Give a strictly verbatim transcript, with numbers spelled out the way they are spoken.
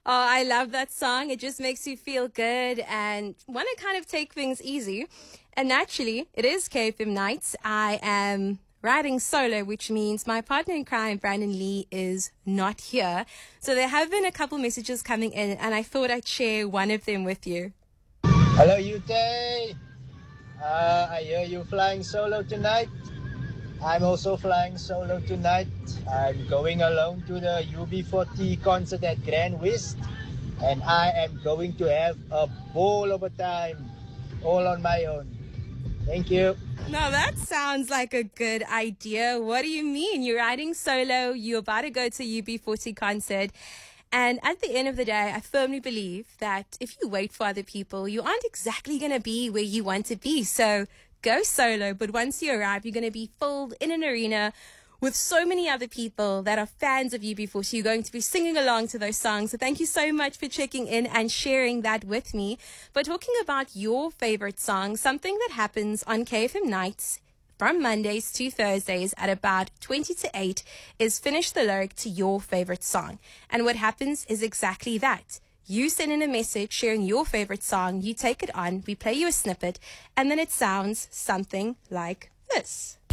Oh, I love that song. It just makes you feel good and want to kind of take things easy. And naturally, it is K F M Nights. I am riding solo, which means my partner in crime, Brandon Lee, is not here. So there have been a couple messages coming in, and I thought I'd share one of them with you. Hello, Ute. Uh, I hear you flying solo tonight. I'm also flying solo tonight. I'm going alone to the U B forty concert at Grand West, and I am going to have a ball of a time all on my own. Thank you. Now that sounds like a good idea. What do you mean? You're riding solo, you're about to go to a U B forty concert. And at the end of the day, I firmly believe that if you wait for other people, you aren't exactly going to be where you want to be. So go solo, but once you arrive, you're going to be filled in an arena with so many other people that are fans of U B forty. You're going to be singing along to those songs. So thank you so much for checking in and sharing that with me. But talking about your favorite song, something that happens on K F M Nights from Mondays to Thursdays at about twenty to eight is finish the lyric to your favorite song. And what happens is exactly that. You send in a message sharing your favorite song, you take it on, we play you a snippet, and then it sounds something like this.